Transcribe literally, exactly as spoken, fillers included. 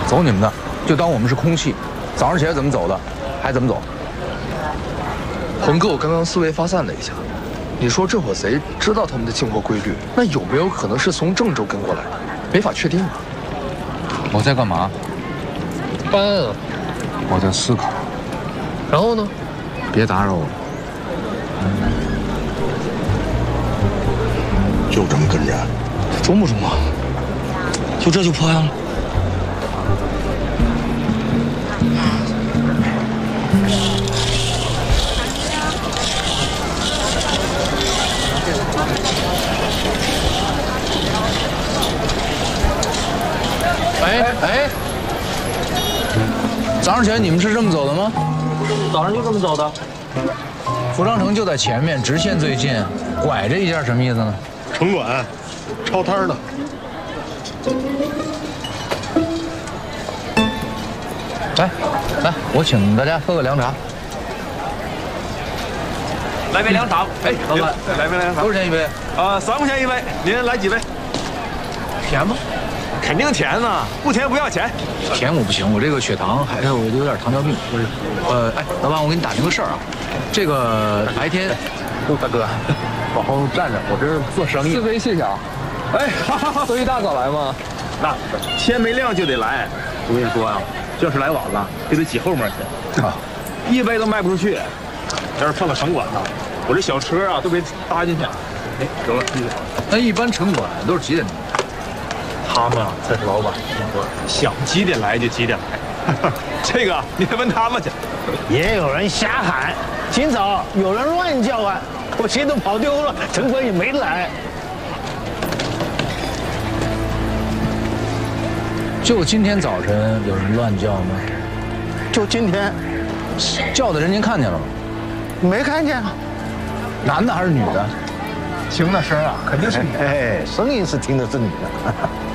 走你们的，就当我们是空气。早上起来怎么走的，还怎么走。 魂哥，我刚刚思维发散了一下，你说这伙贼知道他们的进货规律，那有没有可能是从郑州跟过来的？没法确定啊。 我在干嘛？ 办案啊。 我在思考。 然后呢？ 别打扰我。 就这么跟着， 中不中啊？就这就破案了？ 哎哎，早上起来你们是这么走的吗？ 早上就这么走的。 服装城就在前面，直线最近，拐着一下什么意思呢？ 城管，抄摊的。 来，来，我请大家喝个凉茶。 来杯凉茶。哎，老板，来杯凉茶。 多少钱一杯？ 啊，三块钱一杯。您来几杯？甜吗？肯定甜呐，不甜不要钱。 甜我不行，我这个血糖还有有点糖尿病。不是，呃，哎，老板，我给你打听个事儿啊，这个白天，大哥，好好站着，我这是做生意。 四杯谢谢啊。哎，都一大早来吗？ 那天没亮就得来。我跟你说啊，要是来晚了，就得挤后面去。啊，一杯都卖不出去。要是碰到城管呢，我这小车啊都被搭进去。哎，得了，闭嘴。 那一般城管都是几点钟？ 他们啊才是老板，想几点来就几点来。这个你得问他们去。 也有人瞎喊，今早有人乱叫啊，我鞋都跑丢了，城管也没来。 就今天早晨有人乱叫吗？ 就今天， 叫的人您看见了吗？ 没看见啊。 男的还是女的？ 听那声啊，肯定是女的。哎，声音是听的是女的。